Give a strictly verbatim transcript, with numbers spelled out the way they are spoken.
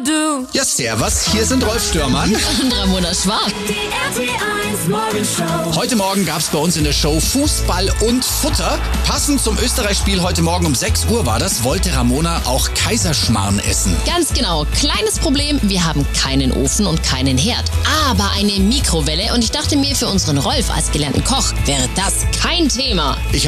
do. Ja, servus, hier sind Rolf Störmann und Ramona Schwarz. Die R T eins Morgenshow. Heute Morgen gab's bei uns in der Show Fußball und Futter. Passend zum Österreich-Spiel heute Morgen um sechs Uhr war das, wollte Ramona auch Kaiserschmarrn essen. Ganz genau. Kleines Problem, wir haben keinen Ofen und keinen Herd, aber eine Mikrowelle und ich dachte mir, für unseren Rolf als gelernten Koch wäre das kein Thema. Ich